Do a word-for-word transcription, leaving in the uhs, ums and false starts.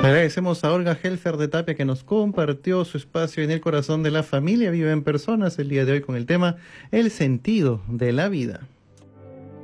Agradecemos a Olga Helfer de Tapia que nos compartió su espacio en el corazón de la familia. Vive en personas el día de hoy con el tema El sentido de la vida.